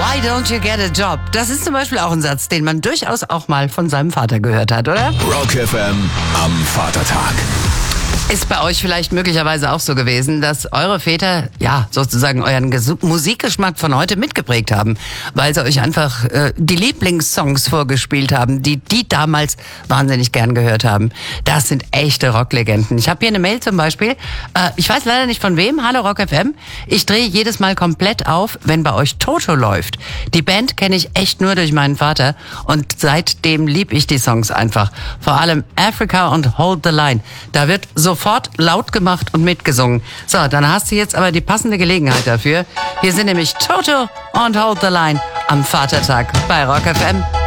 Why don't you get a job? Das ist zum Beispiel auch ein Satz, den man durchaus auch mal von seinem Vater gehört hat, oder? Rock FM am Vatertag. Ist bei euch vielleicht möglicherweise auch so gewesen, dass eure Väter, ja, sozusagen euren Musikgeschmack von heute mitgeprägt haben, weil sie euch einfach die Lieblingssongs vorgespielt haben, die damals wahnsinnig gern gehört haben. Das sind echte Rocklegenden. Ich habe hier eine Mail zum Beispiel, ich weiß leider nicht von wem, hallo Rock FM, ich drehe jedes Mal komplett auf, wenn bei euch Toto läuft. Die Band kenne ich echt nur durch meinen Vater und seitdem lieb ich die Songs einfach. Vor allem Africa und Hold the Line. Da wird sofort laut gemacht und mitgesungen. So, dann hast du jetzt aber die passende Gelegenheit dafür. Hier sind nämlich Toto und Hold the Line am Vatertag bei Rock FM.